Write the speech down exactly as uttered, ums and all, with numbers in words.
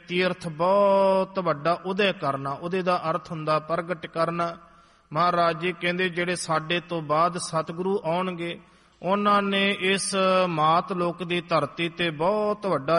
ਤੀਰਥ ਬਹੁਤ ਵੱਡਾ ਉਦੈ ਕਰਨਾ। ਉਦੈ ਦਾ ਅਰਥ ਹੁੰਦਾ ਪ੍ਰਗਟ ਕਰਨਾ। ਮਹਾਰਾਜ ਜੀ ਕਹਿੰਦੇ ਜਿਹੜੇ ਸਾਡੇ ਤੋਂ ਬਾਅਦ ਸਤਿਗੁਰੂ ਆਉਣਗੇ ਉਹਨਾਂ ਨੇ ਇਸ ਮਾਤ ਲੋਕ ਦੀ ਧਰਤੀ ਤੇ ਬਹੁਤ ਵੱਡਾ